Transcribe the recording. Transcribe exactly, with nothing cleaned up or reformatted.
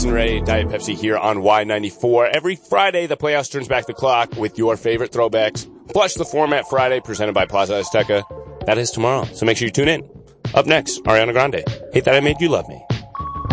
Jason Ray, Diet Pepsi here on Y ninety-four. Every Friday, the Playhouse turns back the clock with your favorite throwbacks. Plus the Format Friday presented by Plaza Azteca. That is tomorrow, so make sure you tune in. Up next, Ariana Grande. Hate That I Made You Love Me.